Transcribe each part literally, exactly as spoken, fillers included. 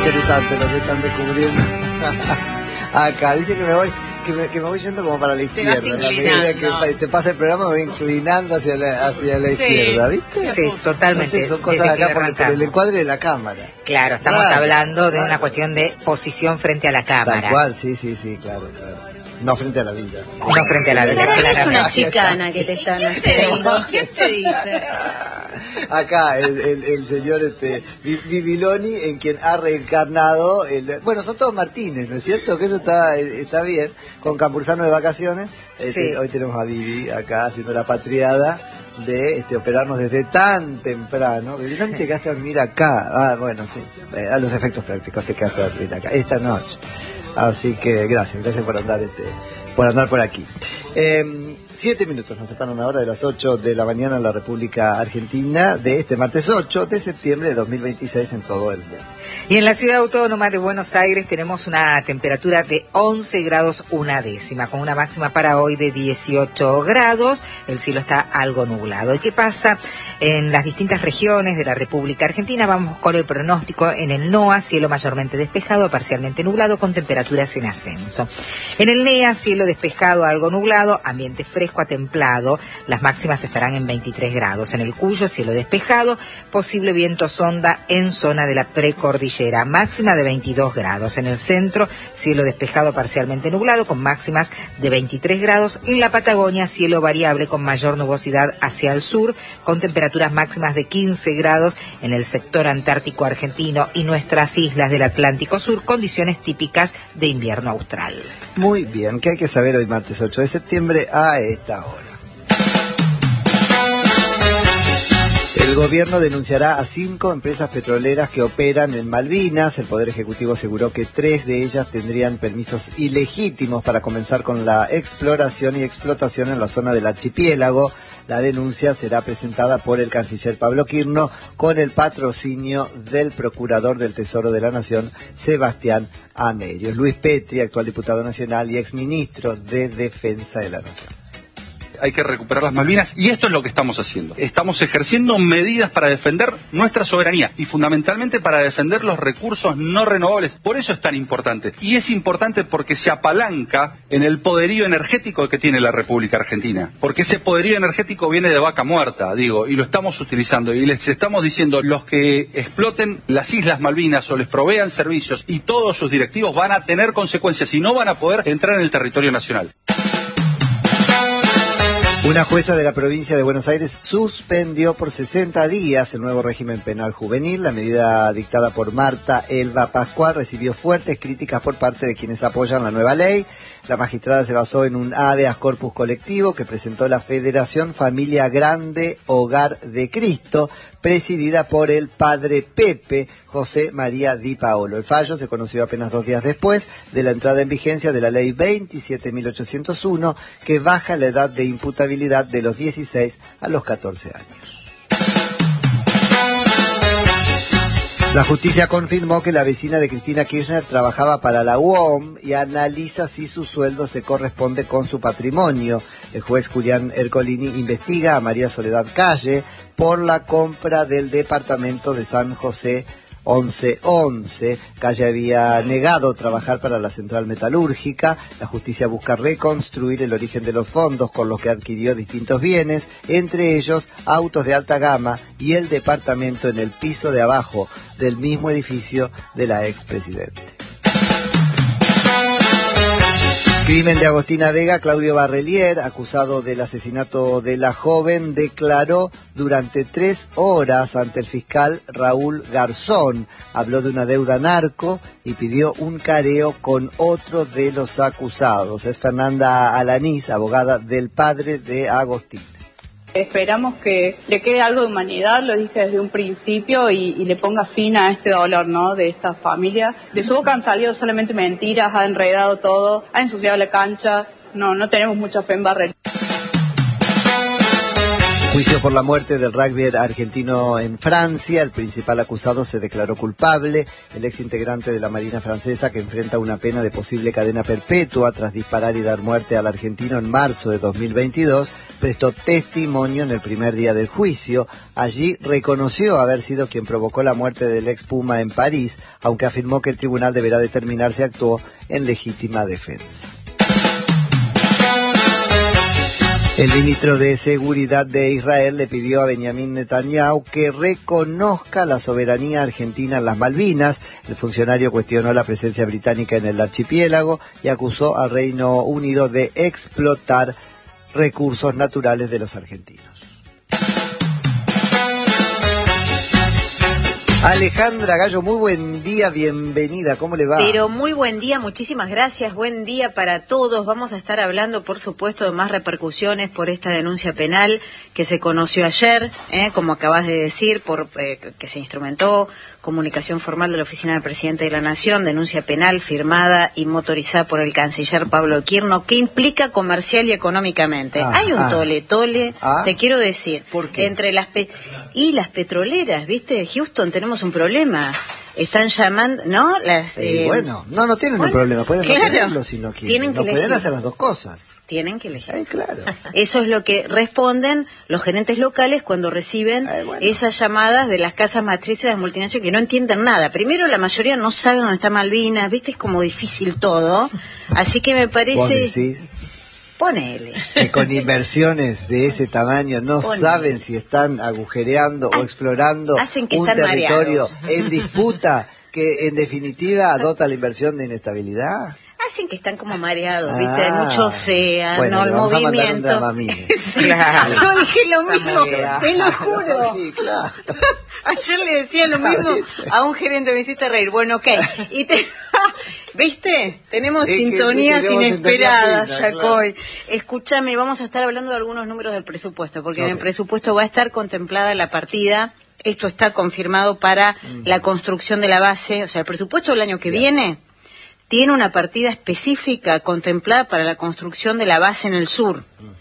interesante lo que están descubriendo. Acá dice que me voy que me, que me voy yendo como para la izquierda. En la medida que te pasa el programa me voy inclinando hacia la, hacia la sí. izquierda, ¿viste? Sí, totalmente. No sé, son cosas acá por, por el encuadre de la cámara. Claro, estamos claro, hablando de claro. una cuestión de posición frente a la cámara. Tal cual, sí, sí, sí, claro, claro. No frente a la vida. No frente a la vida. Pero es una chicana que te están haciendo. ¿Quién te dice? Acá el, el, el señor este Bibiloni, en quien ha reencarnado el, bueno, son todos Martínez, ¿no es cierto? Que eso está está bien, con Campuzano de vacaciones. Este, sí. Hoy tenemos a Vivi acá haciendo la patriada de este, operarnos desde tan temprano. Bibiloni, te quedaste a dormir acá. Ah, bueno, sí, eh, a los efectos prácticos te quedaste a dormir acá esta noche. Así que gracias, gracias por andar este, por andar por aquí. Eh, siete minutos nos separan ahora de las ocho de la mañana en la República Argentina de este martes ocho de septiembre de dos mil veintiséis en todo el mundo. Y en la ciudad autónoma de Buenos Aires tenemos una temperatura de once grados una décima, con una máxima para hoy de dieciocho grados. El cielo está algo nublado. ¿Y qué pasa en las distintas regiones de la República Argentina? Vamos con el pronóstico. En el NOA, cielo mayormente despejado, parcialmente nublado, con temperaturas en ascenso. En el NEA, cielo despejado, algo nublado, ambiente fresco a templado. Las máximas estarán en veintitrés grados. En el Cuyo, cielo despejado, posible viento sonda en zona de la precordillera. Máxima de veintidós grados. En el centro, cielo despejado parcialmente nublado con máximas de veintitrés grados. En la Patagonia, cielo variable con mayor nubosidad hacia el sur, con temperaturas máximas de quince grados. En el sector antártico argentino y nuestras islas del Atlántico Sur, condiciones típicas de invierno austral. Muy bien, ¿qué hay que saber hoy martes ocho de septiembre a esta hora? El gobierno denunciará a cinco empresas petroleras que operan en Malvinas. El Poder Ejecutivo aseguró que tres de ellas tendrían permisos ilegítimos para comenzar con la exploración y explotación en la zona del archipiélago. La denuncia será presentada por el canciller Pablo Quirno con el patrocinio del Procurador del Tesoro de la Nación, Sebastián Amerio. Luis Petri, actual diputado nacional y exministro de Defensa de la Nación. Hay que recuperar las Malvinas y esto es lo que estamos haciendo. Estamos ejerciendo medidas para defender nuestra soberanía y fundamentalmente para defender los recursos no renovables. Por eso es tan importante. Y es importante porque se apalanca en el poderío energético que tiene la República Argentina. Porque ese poderío energético viene de vaca muerta, digo, y lo estamos utilizando. Y les estamos diciendo, los que exploten las Islas Malvinas o les provean servicios y todos sus directivos van a tener consecuencias y no van a poder entrar en el territorio nacional. Una jueza de la provincia de Buenos Aires suspendió por sesenta días el nuevo régimen penal juvenil. La medida dictada por Marta Elba Pascual recibió fuertes críticas por parte de quienes apoyan la nueva ley. La magistrada se basó en un habeas corpus colectivo que presentó la Federación Familia Grande Hogar de Cristo, presidida por el padre Pepe José María Di Paolo. El fallo se conoció apenas dos días después de la entrada en vigencia de la ley veintisiete mil ochocientos uno, que baja la edad de imputabilidad de los dieciséis a los catorce años. La justicia confirmó que la vecina de Cristina Kirchner trabajaba para la U O M y analiza si su sueldo se corresponde con su patrimonio. El juez Julián Ercolini investiga a María Soledad Calle por la compra del departamento de San José once once. Calle había negado trabajar para la central metalúrgica. La justicia busca reconstruir el origen de los fondos con los que adquirió distintos bienes, entre ellos autos de alta gama y el departamento en el piso de abajo del mismo edificio de la expresidente. Crimen de Agostina Vega. Claudio Barrelier, acusado del asesinato de la joven, declaró durante tres horas ante el fiscal Raúl Garzón. Habló de una deuda narco y pidió un careo con otro de los acusados. Es Fernanda Alanís, abogada del padre de Agostina. Esperamos que le quede algo de humanidad, lo dije desde un principio, y, y le ponga fin a este dolor, ¿no?, de esta familia. De su boca han salido solamente mentiras, ha enredado todo, ha ensuciado la cancha. No, no tenemos mucha fe en Barrel. Juicio por la muerte del rugby argentino en Francia. El principal acusado se declaró culpable. El ex integrante de la Marina francesa, que enfrenta una pena de posible cadena perpetua tras disparar y dar muerte al argentino en marzo de dos mil veintidós, prestó testimonio en el primer día del juicio. Allí reconoció haber sido quien provocó la muerte del ex Puma en París, aunque afirmó que el tribunal deberá determinar si actuó en legítima defensa. El ministro de Seguridad de Israel le pidió a Benjamín Netanyahu que reconozca la soberanía argentina en las Malvinas. El funcionario cuestionó la presencia británica en el archipiélago y acusó al Reino Unido de explotar recursos naturales de los argentinos. Alejandra Gallo, muy buen día, bienvenida, ¿cómo le va? Pero muy buen día, muchísimas gracias, buen día para todos. Vamos a estar hablando, por supuesto, de más repercusiones por esta denuncia penal que se conoció ayer, eh, como acabas de decir, por eh, que se instrumentó, comunicación formal de la Oficina del Presidente de la Nación, denuncia penal firmada y motorizada por el canciller Pablo Quirno, que implica comercial y económicamente. Ah, Hay un ah, tole, tole, ah, te quiero decir, ¿por qué? Entre las pe y las petroleras, ¿viste? Houston, tenemos un problema. Están llamando, ¿no? Las, eh, eh, bueno, no, no tienen bueno, un problema, pueden claro, no tenerlo si no quieren. Tienen que no elegir. Pueden hacer las dos cosas. Tienen que elegir. Eh, claro. Eso es lo que responden los gerentes locales cuando reciben eh, bueno. esas llamadas de las casas matrices de las multinacionales que no entienden nada. Primero, la mayoría no sabe dónde está Malvinas, ¿viste? Es como difícil todo. Así que me parece... ¿Vos decís? Ponele. Que con inversiones de ese tamaño no Ponele. saben si están agujereando o explorando un territorio mareados. en disputa que en definitiva adopta la inversión de inestabilidad. Hacen que están como mareados, ¿viste? Hay ah, mucho océano, bueno, el vamos movimiento. A un sí, claro. Yo dije lo mismo, claro, te lo juro. Sí, claro. Ayer le decía lo mismo a un gerente, me hiciste reír. Bueno, ok. Y te... ¿Viste? Tenemos es sintonías que, inesperadas, Yacoy. Claro. Escúchame, vamos a estar hablando de algunos números del presupuesto, porque okay. en el presupuesto va a estar contemplada la partida. Esto está confirmado para mm. la construcción de la base. O sea, el presupuesto del año que Bien. viene tiene una partida específica contemplada para la construcción de la base en el sur.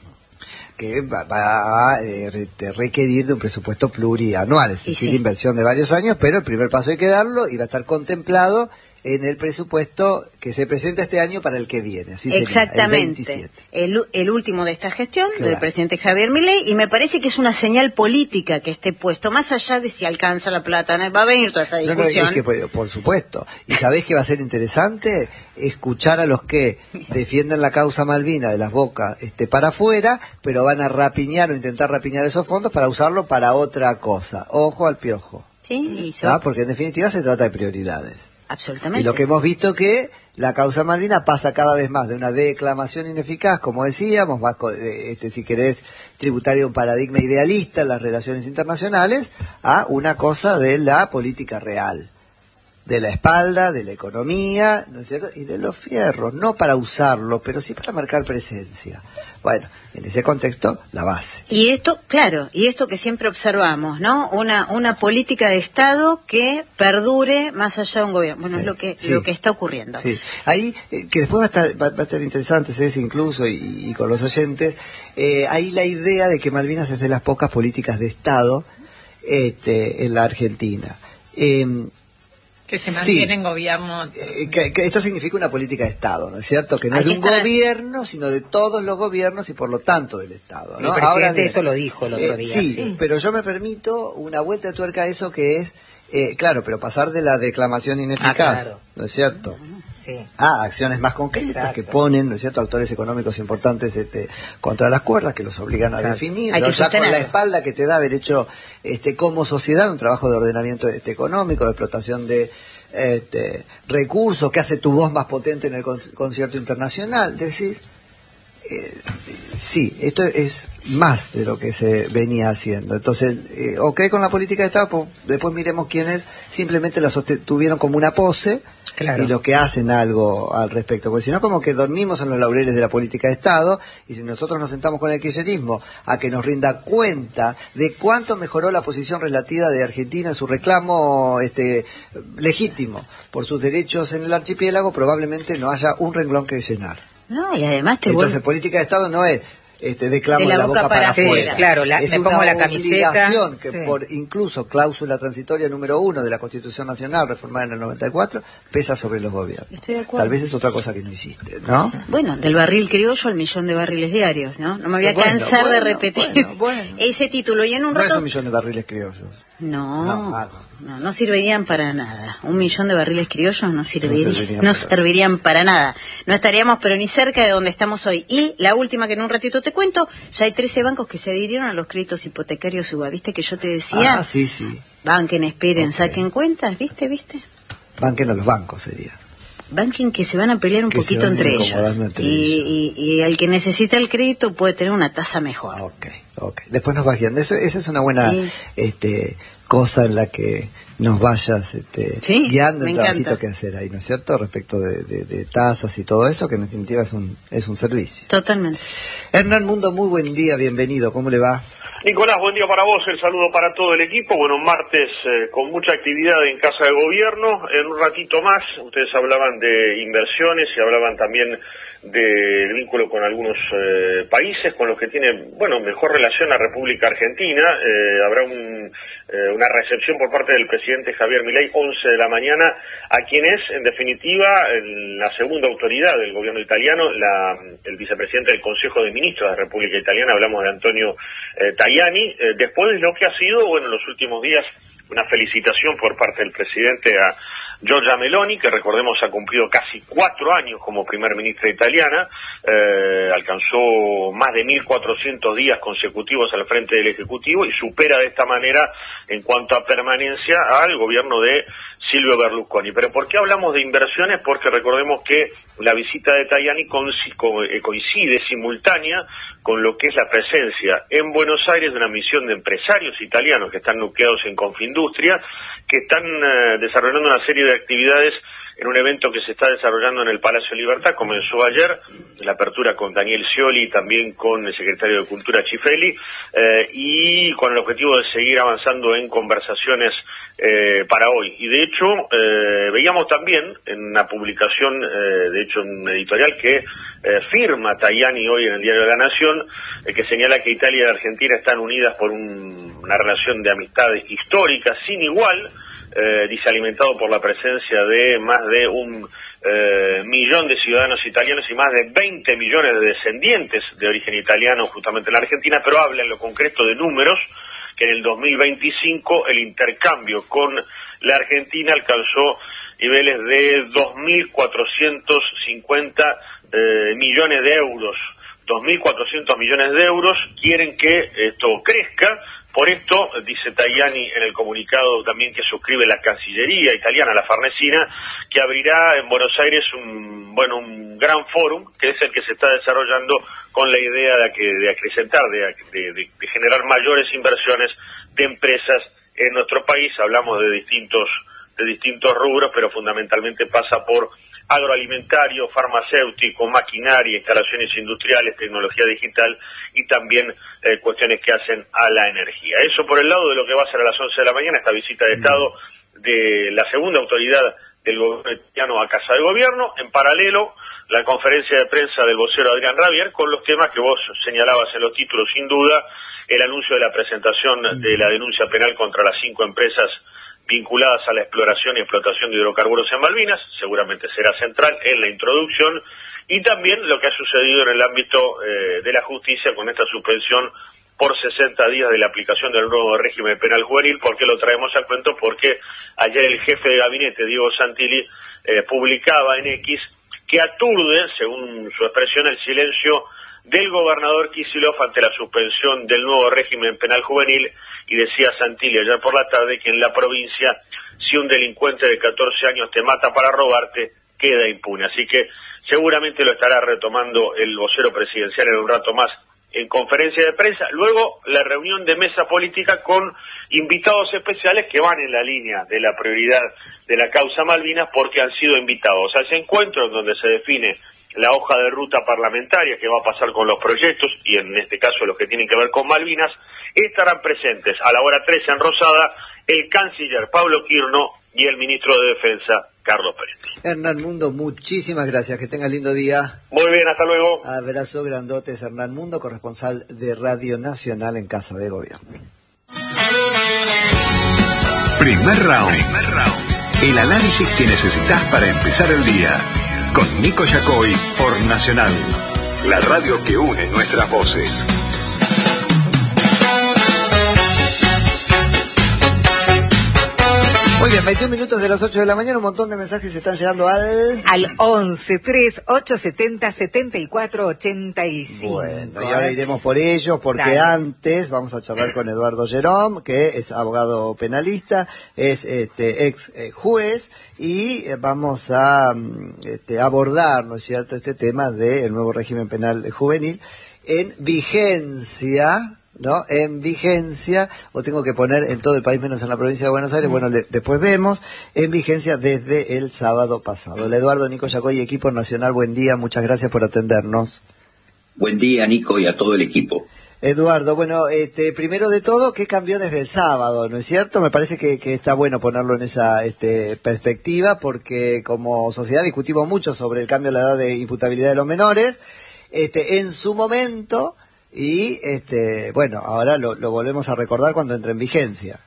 Que va, va a eh, requerir de un presupuesto plurianual, es decir, sí. inversión de varios años, pero el primer paso hay que darlo y va a estar contemplado en el presupuesto que se presenta este año para el que viene. Así Exactamente. Sería, el veintisiete. El, el último de esta gestión, claro. del presidente Javier Milei, y me parece que es una señal política que esté puesto, más allá de si alcanza la plata, ¿no? Va a venir toda esa discusión. No, no, es que, por supuesto. ¿Y sabés que va a ser interesante? Escuchar a los que defienden la causa Malvina de las bocas este, para afuera, pero van a rapiñar o intentar rapiñar esos fondos para usarlo para otra cosa. Ojo al piojo. Sí, y so... ¿Ah? Porque en definitiva se trata de prioridades. Absolutamente. Y lo que hemos visto que la causa Malvina pasa cada vez más de una declamación ineficaz, como decíamos, más este, si querés tributaria un paradigma idealista en las relaciones internacionales, a una cosa de la política real, de la espalda, de la economía, ¿no es cierto? Y de los fierros, no para usarlo, pero sí para marcar presencia. Bueno, en ese contexto, la base. Y esto, claro, y esto que siempre observamos, ¿no? Una una política de Estado que perdure más allá de un gobierno. Bueno, sí, es lo que sí. lo que está ocurriendo. Sí, ahí, eh, que después va a estar, va, va a estar interesante, ¿sabes? Incluso, y, y con los oyentes, eh, ahí la idea de que Malvinas es de las pocas políticas de Estado este, en la Argentina. Eh, Que se mantienen sí. gobiernos. Eh, que, que esto significa una política de Estado, ¿no es cierto? Que no Hay es de un estar... gobierno, sino de todos los gobiernos y por lo tanto del Estado, ¿no? El presidente Ahora bien, eso lo dijo el otro eh, día. Sí, sí, pero yo me permito una vuelta de tuerca a eso que es, eh, claro, pero pasar de la declamación ineficaz, ah, claro. ¿no es cierto? Sí. A acciones más concretas Exacto. que ponen, ¿no es cierto?, actores económicos importantes este, contra las cuerdas, que los obligan a Exacto. definir, ¿no? Ya con la espalda que te da haber hecho este, como sociedad un trabajo de ordenamiento este, económico, de explotación de Este, recursos que hace tu voz más potente en el concierto internacional. Decís, eh, sí, esto es más de lo que se venía haciendo. Entonces, eh, ok con la política de Estado, pues, después miremos quiénes simplemente la sostuvieron como una pose. Claro. Y los que hacen algo al respecto, porque si no como que dormimos en los laureles de la política de Estado, y si nosotros nos sentamos con el kirchnerismo a que nos rinda cuenta de cuánto mejoró la posición relativa de Argentina en su reclamo este legítimo por sus derechos en el archipiélago, probablemente no haya un renglón que llenar. No, y además te Entonces, vuelve... política de Estado no es este, declamo de la, de la boca, boca para, para afuera. Sí, claro, la, es me una pongo la camiseta. Obligación que sí. por incluso cláusula transitoria número uno de la Constitución Nacional, reformada en el noventa y cuatro, pesa sobre los gobiernos. Estoy de acuerdo. Tal vez es otra cosa que no hiciste, ¿no? Bueno, del barril criollo al millón de barriles diarios, ¿no? No me voy a bueno, cansar bueno, de repetir bueno, bueno. ese título. Y en un no rato... es un millón de barriles criollos. No, no, ah, no. no, no servirían para nada. Un millón de barriles criollos no, serviría, no, servirían, no para servirían para nada. No estaríamos pero ni cerca de donde estamos hoy. Y la última que en un ratito te cuento, ya hay trece bancos que se adhirieron a los créditos hipotecarios U B A. ¿Viste que yo te decía? Ah, sí, sí. Banquen, esperen, okay. saquen cuentas, ¿viste? ¿Viste? Banquen a los bancos sería. Banquen que se van a pelear un que poquito entre ellos. Entre y, ellos. Y, y el que necesita el crédito puede tener una tasa mejor. Ok, ok. Después nos vas guiando. Eso, esa es una buena sí. este, cosa en la que nos vayas este, sí, guiando el trabajito que hacer ahí, ¿no es cierto? Respecto de, de, de tasas y todo eso, que en definitiva es un, es un servicio. Totalmente. Hernán Mundo, muy buen día, bienvenido. ¿Cómo le va? Nicolás, buen día para vos, el saludo para todo el equipo. Bueno, martes eh, con mucha actividad en Casa de Gobierno. En un ratito más, ustedes hablaban de inversiones y hablaban también del vínculo con algunos eh, países con los que tiene, bueno, mejor relación la República Argentina. Eh, habrá un, eh, una recepción por parte del presidente Javier Milei, once de la mañana, a quien es, en definitiva, el, la segunda autoridad del gobierno italiano, la, el vicepresidente del Consejo de Ministros de la República Italiana. Hablamos de Antonio eh, Tajani, eh, después de lo que ha sido, bueno, en los últimos días, una felicitación por parte del presidente a Giorgia Meloni, que recordemos ha cumplido casi cuatro años como primer ministra italiana, eh, alcanzó más de mil cuatrocientos días consecutivos al frente del Ejecutivo y supera de esta manera, en cuanto a permanencia, al gobierno de Silvio Berlusconi. Pero ¿por qué hablamos de inversiones? Porque recordemos que la visita de Tajani coincide simultánea con lo que es la presencia en Buenos Aires de una misión de empresarios italianos que están nucleados en Confindustria, que están eh, desarrollando una serie de actividades en un evento que se está desarrollando en el Palacio Libertad. Comenzó ayer la apertura con Daniel Scioli y también con el secretario de Cultura Cifelli, eh, y con el objetivo de seguir avanzando en conversaciones eh, para hoy. Y de hecho, eh, veíamos también en una publicación, eh, de hecho un editorial que eh, firma Tajani hoy en el Diario de la Nación, eh, que señala que Italia y Argentina están unidas por un, una relación de amistad histórica sin igual, Eh, dice alimentado por la presencia de más de un eh, millón de ciudadanos italianos y más de veinte millones de descendientes de origen italiano justamente en la Argentina, pero habla en lo concreto de números, que en el dos mil veinticinco el intercambio con la Argentina alcanzó niveles de dos mil cuatrocientos cincuenta eh, millones de euros. dos mil cuatrocientos millones de euros. Quieren que esto crezca. Por esto, dice Tajani en el comunicado también que suscribe la Cancillería italiana, la Farnesina, que abrirá en Buenos Aires un, bueno, un gran fórum, que es el que se está desarrollando con la idea de, que, de acrecentar, de, de, de generar mayores inversiones de empresas en nuestro país. Hablamos de distintos, de distintos rubros, pero fundamentalmente pasa por agroalimentario, farmacéutico, maquinaria, instalaciones industriales, tecnología digital y también eh, cuestiones que hacen a la energía. Eso por el lado de lo que va a ser a las once de la mañana, esta visita de Estado de la segunda autoridad del gobierno italiano a Casa de Gobierno. En paralelo, la conferencia de prensa del vocero Adrián Rabier con los temas que vos señalabas en los títulos, sin duda, el anuncio de la presentación de la denuncia penal contra las cinco empresas vinculadas a la exploración y explotación de hidrocarburos en Malvinas, seguramente será central en la introducción, y también lo que ha sucedido en el ámbito eh, de la justicia con esta suspensión por sesenta días de la aplicación del nuevo régimen penal juvenil. ¿Por qué lo traemos a cuento? Porque ayer el jefe de gabinete, Diego Santilli, eh, publicaba en X que aturde, según su expresión, el silencio del gobernador Kicillof ante la suspensión del nuevo régimen penal juvenil. Y decía Santilli ayer por la tarde que en la provincia, si un delincuente de catorce años te mata para robarte, queda impune. Así que seguramente lo estará retomando el vocero presidencial en un rato más en conferencia de prensa. Luego la reunión de mesa política con invitados especiales que van en la línea de la prioridad de la causa Malvinas, porque han sido invitados a ese encuentro en donde se define la hoja de ruta parlamentaria que va a pasar con los proyectos, y en este caso los que tienen que ver con Malvinas. Estarán presentes a la hora trece en Rosada el canciller Pablo Quirno y el ministro de Defensa, Carlos Peretti. Hernán Mundo, muchísimas gracias, que tengas lindo día. Muy bien, hasta luego. Abrazo grandotes, Hernán Mundo, corresponsal de Radio Nacional en Casa de Gobierno. Primer round. Primer round. El análisis que necesitas para empezar el día. Con Nico Yacoy por Nacional, la radio que une nuestras voces. Muy bien, veintiún minutos de las ocho de la mañana, un montón de mensajes están llegando al... Al once, tres, ocho setenta, setenta y cuatro, ochenta y cinco. Bueno, y ahora iremos por ellos, porque Dale. antes vamos a charlar con Eduardo Jerome, que es abogado penalista, es este ex eh, juez, y vamos a este, abordar, ¿no es cierto?, este tema del nuevo régimen penal juvenil en vigencia... ¿no? En vigencia, o tengo que poner en todo el país menos en la provincia de Buenos Aires, bueno, le, después vemos, en vigencia desde el sábado pasado. El Eduardo, Nico Yacoy, equipo nacional, buen día, muchas gracias por atendernos. Buen día, Nico, y a todo el equipo. Eduardo, bueno, este, primero de todo, ¿qué cambió desde el sábado, no es cierto? Me parece que, que está bueno ponerlo en esa este, perspectiva, porque como sociedad discutimos mucho sobre el cambio de la edad de imputabilidad de los menores, este, en su momento... Y, este, bueno, ahora lo, lo volvemos a recordar cuando entre en vigencia.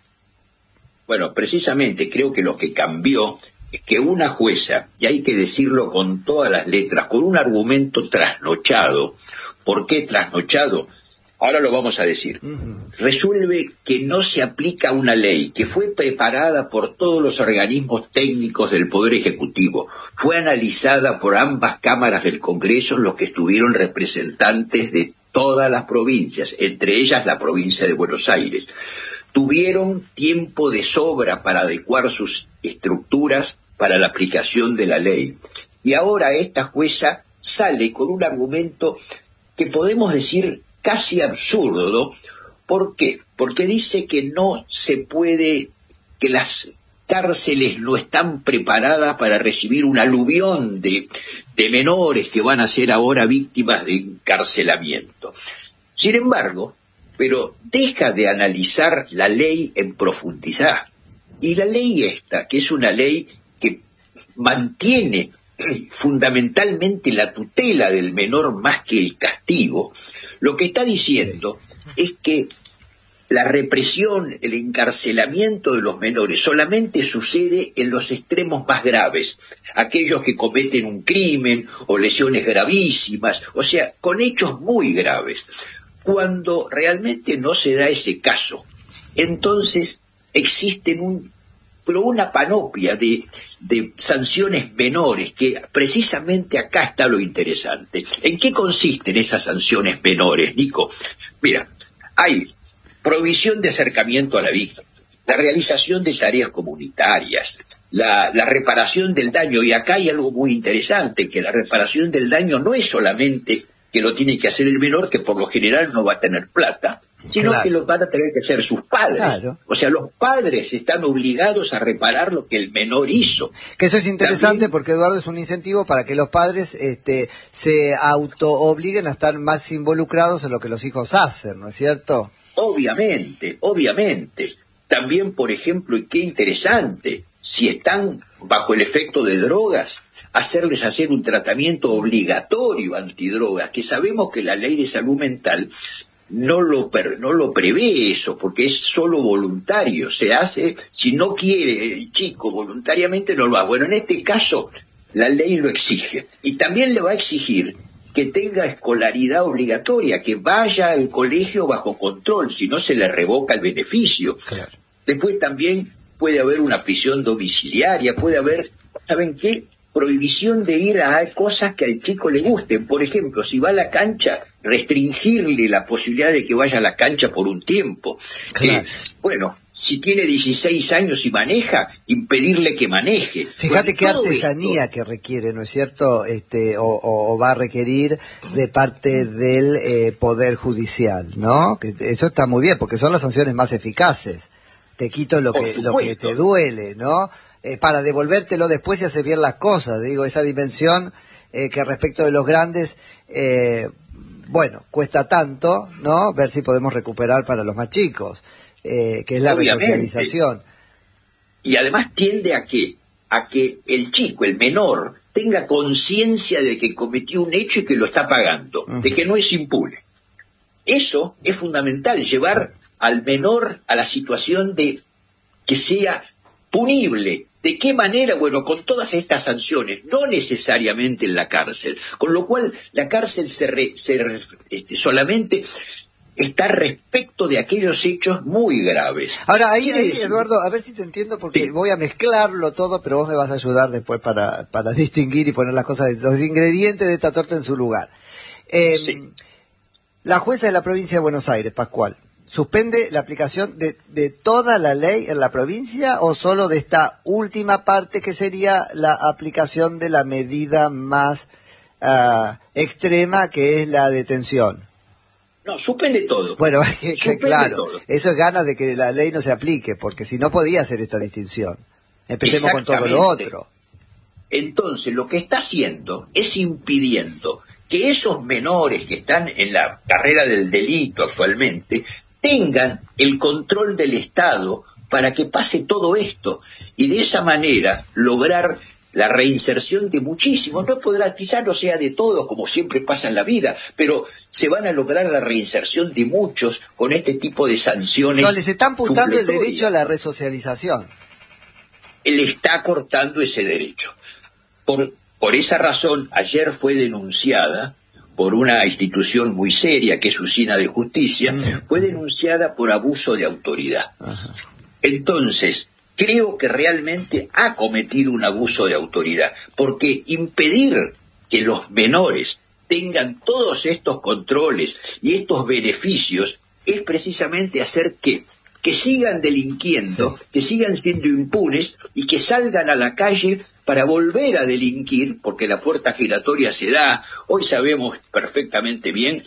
Bueno, precisamente creo que lo que cambió es que una jueza, y hay que decirlo con todas las letras, con un argumento trasnochado. ¿Por qué trasnochado? Ahora lo vamos a decir. Uh-huh. Resuelve que no se aplica una ley que fue preparada por todos los organismos técnicos del Poder Ejecutivo. Fue analizada por ambas cámaras del Congreso, los que estuvieron representantes de todas las provincias, entre ellas la provincia de Buenos Aires. Tuvieron tiempo de sobra para adecuar sus estructuras para la aplicación de la ley. Y ahora esta jueza sale con un argumento que podemos decir casi absurdo. ¿Por qué? Porque dice que no se puede, que las cárceles no están preparadas para recibir un aluvión de, de menores que van a ser ahora víctimas de encarcelamiento. Sin embargo, pero deja de analizar la ley en profundidad. Y la ley esta, que es una ley que mantiene fundamentalmente la tutela del menor más que el castigo, lo que está diciendo es que la represión, el encarcelamiento de los menores solamente sucede en los extremos más graves, aquellos que cometen un crimen o lesiones gravísimas, o sea, con hechos muy graves. Cuando realmente no se da ese caso, entonces existen un, pero una panoplia de, de sanciones menores, que precisamente acá está lo interesante. ¿En qué consisten esas sanciones menores, Nico? Mira, hay provisión de acercamiento a la víctima, la realización de tareas comunitarias, la, la reparación del daño, y acá hay algo muy interesante, que la reparación del daño no es solamente que lo tiene que hacer el menor, que por lo general no va a tener plata, sino claro, que lo van a tener que hacer sus padres. Claro. O sea, los padres están obligados a reparar lo que el menor hizo. Que eso es interesante. También, porque, Eduardo, es un incentivo para que los padres este, se auto-obliguen a estar más involucrados en lo que los hijos hacen, ¿no es cierto? Obviamente, obviamente. También, por ejemplo, y qué interesante, si están bajo el efecto de drogas, hacerles hacer un tratamiento obligatorio antidrogas, que sabemos que la ley de salud mental no lo, no lo prevé eso, porque es solo voluntario, se hace, si no quiere el chico voluntariamente no lo hace. Bueno, en este caso la ley lo exige, y también le va a exigir que tenga escolaridad obligatoria, que vaya al colegio bajo control, si no se le revoca el beneficio. Claro. Después también puede haber una prisión domiciliaria, puede haber, ¿saben qué?, prohibición de ir a cosas que al chico le gusten. Por ejemplo, si va a la cancha, restringirle la posibilidad de que vaya a la cancha por un tiempo. Claro. Eh, bueno, si tiene dieciséis años y maneja, impedirle que maneje. Fíjate qué artesanía esto que requiere, ¿no es cierto?, este, o, o, o va a requerir de parte del eh, Poder Judicial, ¿no? Que eso está muy bien, porque son las sanciones más eficaces. Te quito lo que, lo que te duele, ¿no? Eh, para devolvértelo después y hacer bien las cosas. Digo, esa dimensión eh, que respecto de los grandes, eh, bueno, cuesta tanto, ¿no? Ver si podemos recuperar para los más chicos, eh, que es la resocialización. y además tiende a qué, a que el chico, el menor, tenga conciencia de que cometió un hecho y que lo está pagando, uh-huh. de que no es impune. Eso es fundamental, llevar al menor a la situación de que sea punible. ¿De qué manera? Bueno, con todas estas sanciones, no necesariamente en la cárcel, con lo cual la cárcel se, re, se re, este, solamente está respecto de aquellos hechos muy graves. Ahora, ahí, ahí Eduardo, a ver si te entiendo, porque sí. voy a mezclarlo todo, pero vos me vas a ayudar después para, para distinguir y poner las cosas, los ingredientes de esta torta en su lugar. Eh, sí. La jueza de la provincia de Buenos Aires, Pascual, ¿suspende la aplicación de, de toda la ley en la provincia o solo de esta última parte que sería la aplicación de la medida más uh, extrema, que es la detención? No, suspende todo. Bueno, que, que, claro, todo. Eso es ganas de que la ley no se aplique, porque si no podía hacer esta distinción. Empecemos con todo lo otro. Entonces, lo que está haciendo es impidiendo que esos menores que están en la carrera del delito actualmente tengan el control del Estado para que pase todo esto y de esa manera lograr la reinserción de muchísimos. No podrá, quizás no sea de todos, como siempre pasa en la vida, pero se van a lograr la reinserción de muchos con este tipo de sanciones. No, les están amputando el derecho a la resocialización. Él está cortando ese derecho. Por, por esa razón, ayer fue denunciada por una institución muy seria, que es Usina de Justicia, fue denunciada por abuso de autoridad. Ajá. Entonces, creo que realmente ha cometido un abuso de autoridad, porque impedir que los menores tengan todos estos controles y estos beneficios es precisamente hacer que, que sigan delinquiendo, sí. que sigan siendo impunes y que salgan a la calle para volver a delinquir, porque la puerta giratoria se da. Hoy sabemos perfectamente bien